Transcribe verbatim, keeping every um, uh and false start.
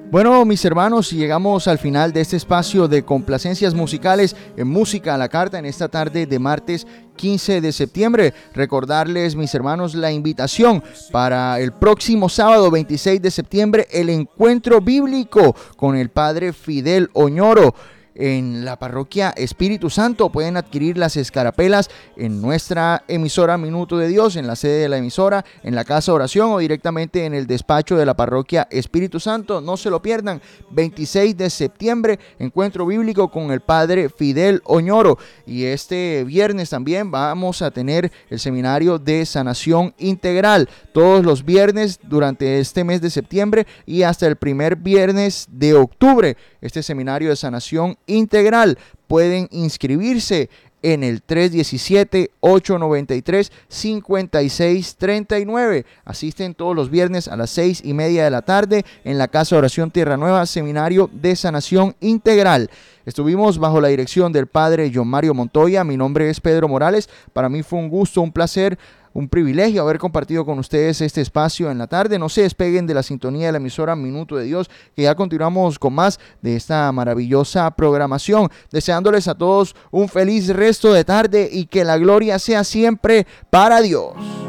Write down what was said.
Bueno, mis hermanos, llegamos al final de este espacio de complacencias musicales en Música a la Carta en esta tarde de martes quince de septiembre. Recordarles, mis hermanos, la invitación para el próximo sábado veintiséis de septiembre, el encuentro bíblico con el Padre Fidel Oñoro en la parroquia Espíritu Santo. Pueden adquirir las escarapelas en nuestra emisora Minuto de Dios, en la sede de la emisora, en la casa de oración o directamente en el despacho de la parroquia Espíritu Santo. No se lo pierdan. veintiséis de septiembre, encuentro bíblico con el Padre Fidel Oñoro. Y este viernes también vamos a tener el seminario de sanación integral, todos los viernes durante este mes de septiembre y hasta el primer viernes de octubre. Este seminario de sanación integral, pueden inscribirse en el tres uno siete, ocho nueve tres, cinco seis tres nueve. Asisten todos los viernes a las seis y media de la tarde en la Casa de Oración Tierra Nueva, seminario de sanación integral. Estuvimos bajo la dirección del Padre John Mario Montoya. Mi nombre es Pedro Morales. Para mí fue un gusto, un placer, un privilegio haber compartido con ustedes este espacio en la tarde. No se despeguen de la sintonía de la emisora Minuto de Dios, que ya continuamos con más de esta maravillosa programación. Deseándoles a todos un feliz resto de tarde y que la gloria sea siempre para Dios.